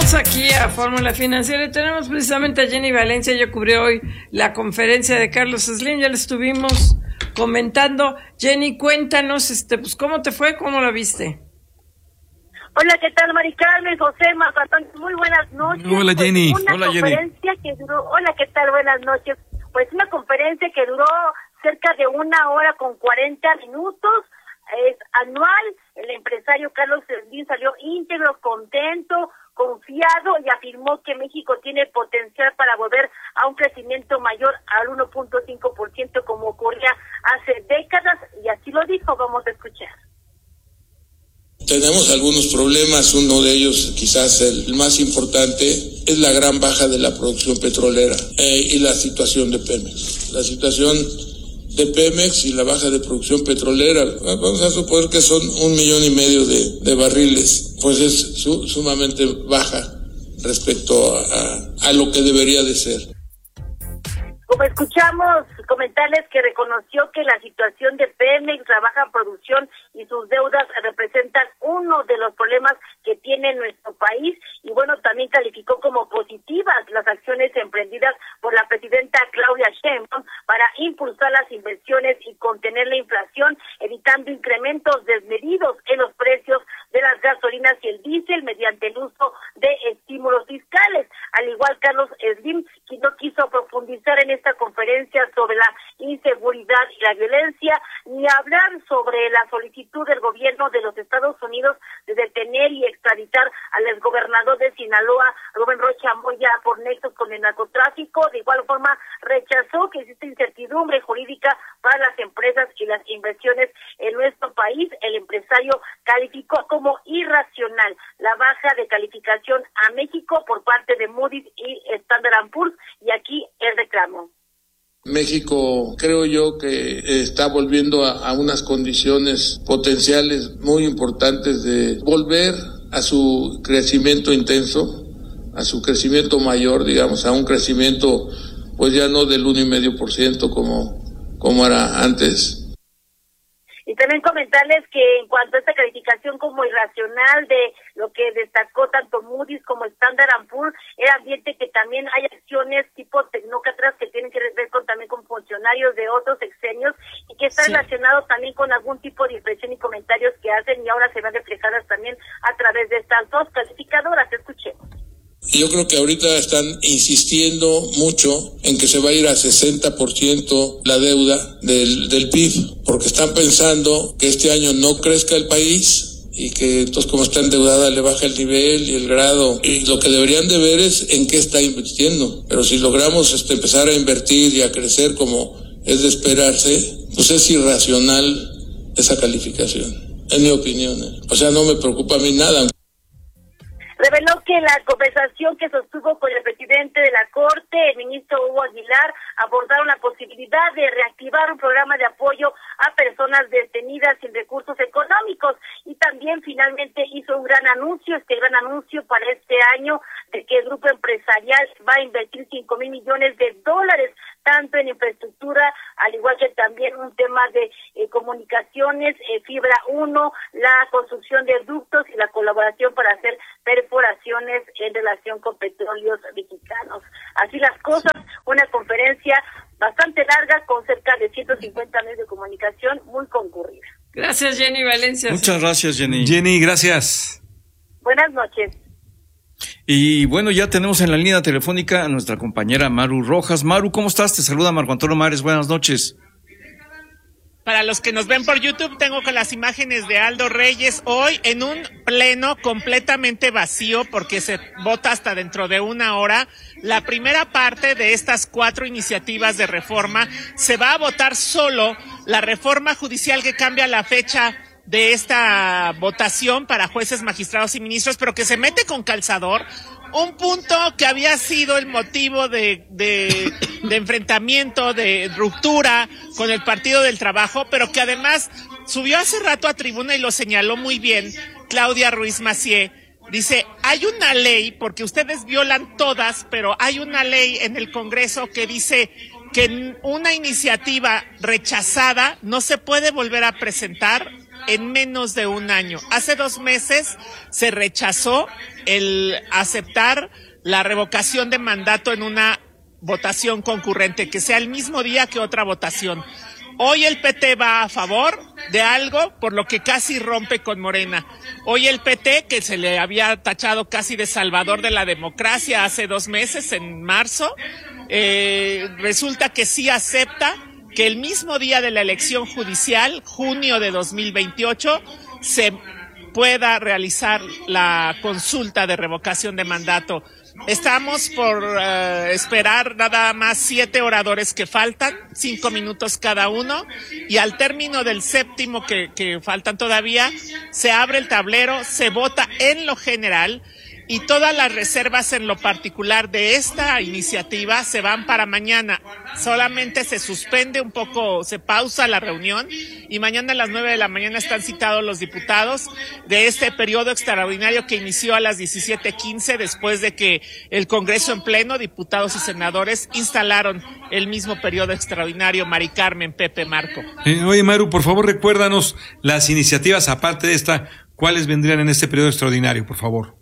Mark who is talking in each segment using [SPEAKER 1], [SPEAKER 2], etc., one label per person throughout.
[SPEAKER 1] Regresamos aquí a Fórmula Financiera y tenemos precisamente a Jenny Valencia. Ella cubrió hoy la conferencia de Carlos Slim, ya le estuvimos comentando. Jenny, cuéntanos, pues, ¿cómo te fue? ¿Cómo la viste?
[SPEAKER 2] Hola, ¿qué tal, Mari Carmen, José, Marco Antonio? Muy buenas noches.
[SPEAKER 3] Hola, Jenny.
[SPEAKER 2] Hola, conferencia Jenny. Que duró, hola, ¿qué tal? Buenas noches. Pues una conferencia que duró cerca de 1 hora con 40 minutos, es anual. El empresario Carlos Slim salió íntegro, contento, confiado y afirmó que México tiene potencial para volver a un crecimiento mayor al 1.5% como ocurría hace décadas, y así lo dijo. Vamos a escuchar.
[SPEAKER 4] Tenemos algunos problemas, uno de ellos, quizás el más importante, es la gran baja de la producción petrolera y la situación de Pemex. La situación de Pemex y la baja de producción petrolera, vamos a suponer que son 1,5 millones de barriles, pues es sumamente baja respecto a lo que debería de ser.
[SPEAKER 2] Como escuchamos, comentarles que reconoció que la situación de Pemex, la baja producción y sus deudas representan uno de los problemas que tiene nuestro país, y bueno, también calificó como positivas las acciones emprendidas por la presidenta Claudia Sheinbaum para impulsar las inversiones y contener la inflación, evitando incrementos desmedidos en los precios de las gasolinas y el diésel mediante el uso de estímulos fiscales. Al igual, Carlos Slim, quien no quiso profundizar en esta conferencia sobre la inseguridad y la violencia, ni hablar sobre la solicitud del gobierno de los Estados Unidos de detener y extraditar al exgobernador de Sinaloa, Rubén Rocha Moya, por nexos con el narcotráfico. De igual forma, rechazó que existe incertidumbre jurídica para las empresas y las inversiones en nuestro país. El empresario calificó como irracional la baja de calificación a México por parte de Moody's y Standard & Poor's, y aquí el reclamo.
[SPEAKER 4] México, creo yo, que está volviendo a unas condiciones potenciales muy importantes de volver a su crecimiento intenso, a su crecimiento mayor, digamos, a un crecimiento pues ya no del 1,5% como era antes.
[SPEAKER 2] Y también comentarles que en cuanto a esta calificación como irracional de lo que destacó tanto Moody's como Standard & Poor's, era advierte que también hay acciones tipo tecnócratas que tienen que ver también con funcionarios de otros sexenios y que está relacionado también con algún tipo de impresión y comentarios que hacen, y ahora se ven reflejadas también a través de estas dos calificadoras. Escuchemos.
[SPEAKER 4] Yo creo que ahorita están insistiendo mucho en que se va a ir a 60% la deuda del PIB, porque están pensando que este año no crezca el país y que entonces, como está endeudada, le baja el nivel y el grado. Y lo que deberían de ver es en qué está invirtiendo. Pero si logramos empezar a invertir y a crecer como es de esperarse, pues es irracional esa calificación, en mi opinión. O sea, no me preocupa a mí nada.
[SPEAKER 2] Reveló que la conversación que sostuvo con el presidente de la Corte, el ministro Hugo Aguilar, abordaron la posibilidad de reactivar un programa de apoyo a personas detenidas sin recursos económicos, y también finalmente hizo un gran anuncio, para este año, de que el grupo empresarial va a invertir $5,000 millones, tanto en infraestructura, al igual que también un tema de comunicaciones, fibra 1, la construcción de ductos y la colaboración para hacer perforaciones en relación con petróleos mexicanos. Así las cosas, una conferencia bastante larga con cerca de 150 medios de comunicación, muy concurrida.
[SPEAKER 1] Gracias, Jenny Valencia.
[SPEAKER 3] Muchas gracias, Jenny. Jenny, gracias.
[SPEAKER 2] Buenas noches.
[SPEAKER 3] Y bueno, ya tenemos en la línea telefónica a nuestra compañera Maru Rojas. Maru, ¿cómo estás? Te saluda Marco Antonio Mares. Buenas noches.
[SPEAKER 5] Para los que nos ven por YouTube, tengo con las imágenes de Aldo Reyes hoy en un pleno completamente vacío, porque se vota hasta dentro de 1 hora. La primera parte de estas 4 iniciativas de reforma se va a votar solo la reforma judicial que cambia la fecha de esta votación para jueces, magistrados y ministros, pero que se mete con calzador. Un punto que había sido el motivo de enfrentamiento, de ruptura con el Partido del Trabajo, pero que además subió hace rato a tribuna y lo señaló muy bien Claudia Ruiz Massieu. Dice, hay una ley, porque ustedes violan todas, pero hay una ley en el Congreso que dice que una iniciativa rechazada no se puede volver a presentar en menos de un año. Hace 2 meses se rechazó el aceptar la revocación de mandato en una votación concurrente, que sea el mismo día que otra votación. Hoy el PT va a favor de algo por lo que casi rompe con Morena. Hoy el PT, que se le había tachado casi de salvador de la democracia hace 2 meses, en marzo, resulta que sí acepta que el mismo día de la elección judicial, junio de 2028, se pueda realizar la consulta de revocación de mandato. Estamos por esperar nada más 7 oradores que faltan, 5 minutos cada uno, y al término del séptimo que faltan todavía, se abre el tablero, se vota en lo general, y todas las reservas en lo particular de esta iniciativa se van para mañana. Solamente se suspende un poco, se pausa la reunión, y mañana a las 9 de la mañana están citados los diputados de este periodo extraordinario que inició a las 17:15, después de que el Congreso en pleno, diputados y senadores, instalaron el mismo periodo extraordinario. Mari Carmen, Pepe, Marco.
[SPEAKER 6] Oye, Maru, por favor, recuérdanos las iniciativas, aparte de esta, ¿cuáles vendrían en este periodo extraordinario, por favor?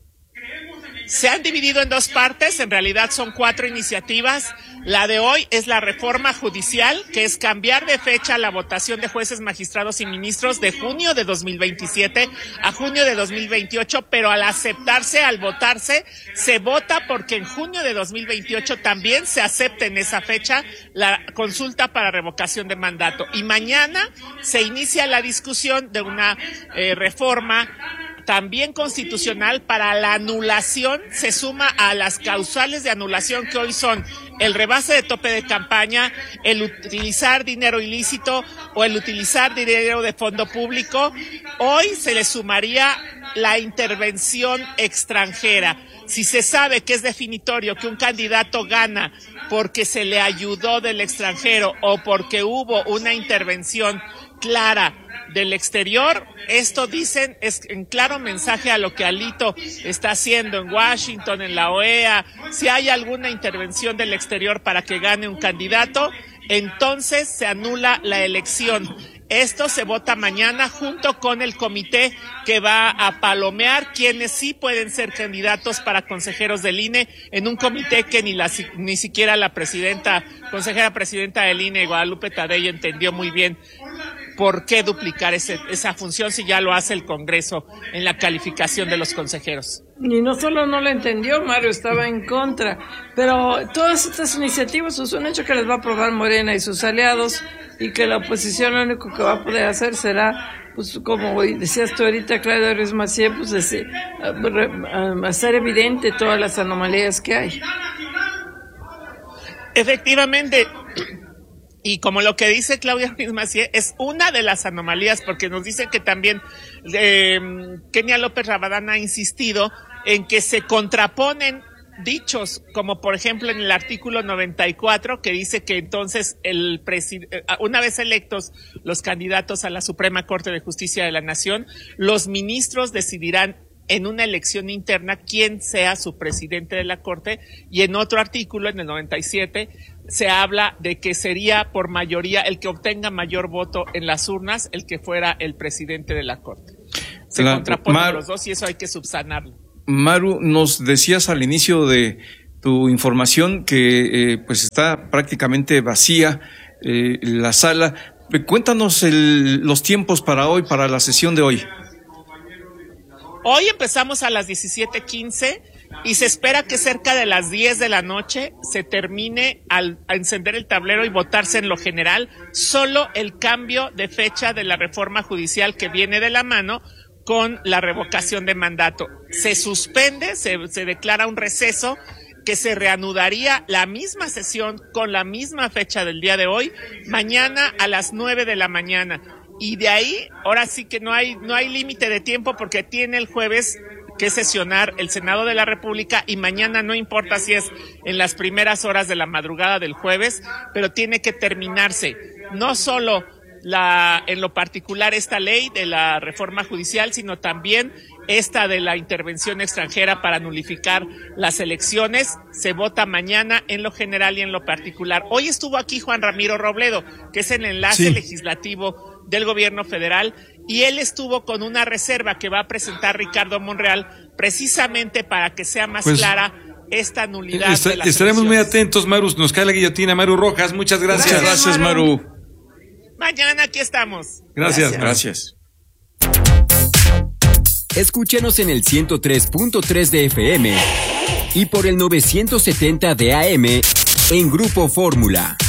[SPEAKER 5] Se han dividido en 2 partes, en realidad son 4 iniciativas. La de hoy es la reforma judicial, que es cambiar de fecha la votación de jueces, magistrados y ministros de junio de 2027 a junio de 2028, pero al aceptarse, al votarse, se vota porque en junio de 2028 también se acepte en esa fecha la consulta para revocación de mandato. Y mañana se inicia la discusión de una reforma también constitucional para la anulación, se suma a las causales de anulación que hoy son el rebase de tope de campaña, el utilizar dinero ilícito o el utilizar dinero de fondo público. Hoy se le sumaría la intervención extranjera. Si se sabe que es definitorio que un candidato gana porque se le ayudó del extranjero o porque hubo una intervención clara del exterior, esto dicen es en claro mensaje a lo que Alito está haciendo en Washington, en la OEA. Si hay alguna intervención del exterior para que gane un candidato, entonces se anula la elección. Esto se vota mañana junto con el comité que va a palomear quienes sí pueden ser candidatos para consejeros del INE, en un comité que ni siquiera la consejera presidenta del INE, Guadalupe Tadei, entendió muy bien por qué duplicar esa función si ya lo hace el Congreso en la calificación de los consejeros.
[SPEAKER 1] Y no solo no lo entendió, Mario, estaba en contra. Pero todas estas iniciativas es un hecho que les va a aprobar Morena y sus aliados, y que la oposición lo único que va a poder hacer será, pues como decías tú ahorita, Claudia Ruiz Massieu, pues hacer evidente todas las anomalías que hay.
[SPEAKER 5] Efectivamente. Y como lo que dice Claudia Ruiz Massieu, es una de las anomalías, porque nos dicen que también Kenia López Rabadán ha insistido en que se contraponen dichos, como por ejemplo en el artículo 94, que dice que entonces una vez electos los candidatos a la Suprema Corte de Justicia de la Nación, los ministros decidirán en una elección interna quién sea su presidente de la Corte, y en otro artículo, en el 97, se habla de que sería por mayoría el que obtenga mayor voto en las urnas el que fuera el presidente de la Corte. Se contraponen los dos y eso hay que subsanarlo.
[SPEAKER 3] Maru, nos decías al inicio de tu información que pues está prácticamente vacía la sala. Cuéntanos los tiempos para hoy, para la sesión de hoy.
[SPEAKER 5] Hoy empezamos a las 17:15 y se espera que cerca de las 10 de la noche se termine a encender el tablero y votarse en lo general solo el cambio de fecha de la reforma judicial que viene de la mano con la revocación de mandato. Se suspende, se declara un receso que se reanudaría la misma sesión con la misma fecha del día de hoy, mañana a las 9 de la mañana. Y de ahí, ahora sí que no hay límite de tiempo, porque tiene el jueves que sesionar el Senado de la República, y mañana no importa si es en las primeras horas de la madrugada del jueves, pero tiene que terminarse no solo en lo particular esta ley de la reforma judicial, sino también esta de la intervención extranjera para nulificar las elecciones. Se vota mañana en lo general y en lo particular. Hoy estuvo aquí Juan Ramiro Robledo, que es el enlace legislativo del gobierno federal, y él estuvo con una reserva que va a presentar Ricardo Monreal precisamente para que sea más clara esta nulidad de las
[SPEAKER 6] estaremos muy
[SPEAKER 5] elecciones.
[SPEAKER 6] atentos, Maru. Nos cae la guillotina. Maru Rojas, muchas gracias.
[SPEAKER 3] Gracias, Maru.
[SPEAKER 5] Mañana aquí estamos.
[SPEAKER 6] Gracias.
[SPEAKER 3] Gracias.
[SPEAKER 7] Escúchanos en el 103.3 de FM y por el 970 de AM en Grupo Fórmula.